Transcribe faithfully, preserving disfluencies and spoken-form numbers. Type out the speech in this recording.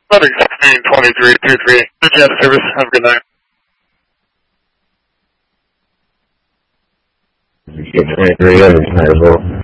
Public sixteen twenty-three thirty-three. Jet service. Have a good night. sixteen twenty-three, might as well.